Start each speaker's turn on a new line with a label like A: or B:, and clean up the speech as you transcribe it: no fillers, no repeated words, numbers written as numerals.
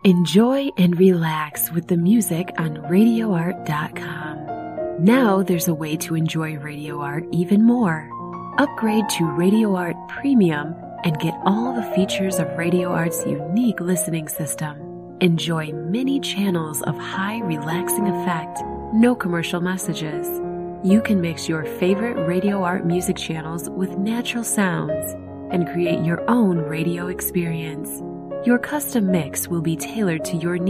A: Enjoy and relax with the music on RadioArt.com. Now there's a way to enjoy Radio Art even more. Upgrade to Radio Art Premium and get all the features of Radio Art's unique listening system. Enjoy many channels of high relaxing effect, no commercial messages. You can mix your favorite Radio Art music channels with natural sounds and create your own radio experience. Your custom mix will be tailored to your needs.